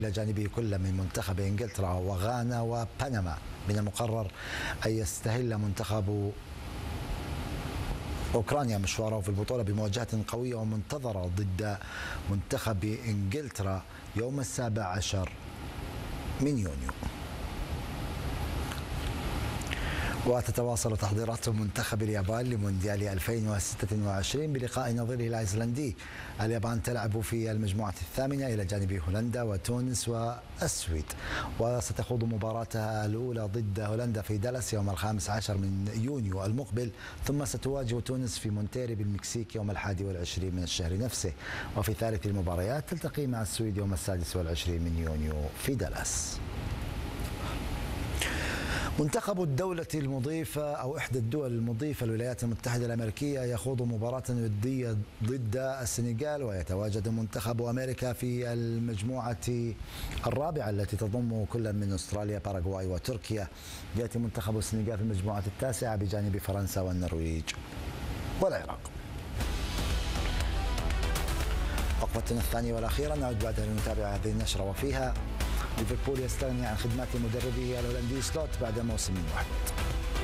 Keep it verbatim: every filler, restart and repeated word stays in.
إلى جانبه كل من منتخب إنجلترا وغانا وبنما. من المقرر أن يستهل منتخب أوكرانيا مشواره في البطولة بمواجهة قوية ومنتظرة ضد منتخب إنجلترا يوم السابع عشر من يونيو. وتتواصل تحضيرات منتخب اليابان لمونديال ألفين وستة وعشرين بلقاء نظيره الأيسلندي. اليابان تلعب في المجموعة الثامنة إلى جانب هولندا وتونس والسويد، وستخوض مباراتها الأولى ضد هولندا في دالاس يوم الخامس عشر من يونيو المقبل، ثم ستواجه تونس في مونتيري بالمكسيك يوم الحادي والعشرين من الشهر نفسه، وفي ثالث المباريات تلتقي مع السويد يوم السادس والعشرين من يونيو في دالاس. منتخب الدولة المضيفة أو إحدى الدول المضيفة الولايات المتحدة الأمريكية يخوض مباراة ودية ضد السنغال، ويتواجد منتخب أمريكا في المجموعة الرابعة التي تضم كل من أستراليا باراغواي وتركيا. يأتي منتخب السنغال في المجموعة التاسعة بجانب فرنسا والنرويج والعراق. وقفتنا الثانية والأخيرة نعود بعدها لنتابع هذه النشرة وفيها: ليفربول يستغني عن خدمات مدربه الهولندي سلوت بعد موسم واحد.